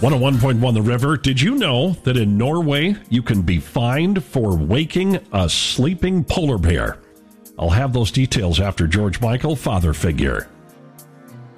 101.1 The River. Did you know that in Norway you can be fined for waking a sleeping polar bear? I'll have those details after George Michael, Father Figure.